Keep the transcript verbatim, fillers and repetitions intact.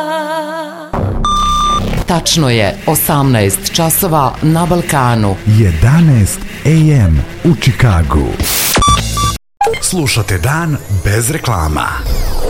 Tačno je osamnaest časova na Balkanu. jedanaest a m u Čikagu. Slušate dan bez reklama.